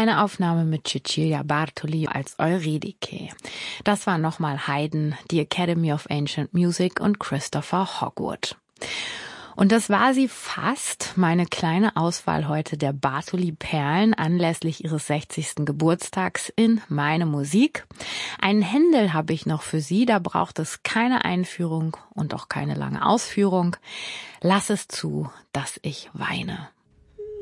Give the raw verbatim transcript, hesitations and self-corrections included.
Eine Aufnahme mit Cecilia Bartoli als Eurydike. Das war nochmal Haydn, die Academy of Ancient Music und Christopher Hogwood. Und das war sie fast, meine kleine Auswahl heute der Bartoli-Perlen anlässlich ihres sechzigsten Geburtstags in Meine Musik. Einen Händel habe ich noch für Sie, da braucht es keine Einführung und auch keine lange Ausführung. Lass es zu, dass ich weine.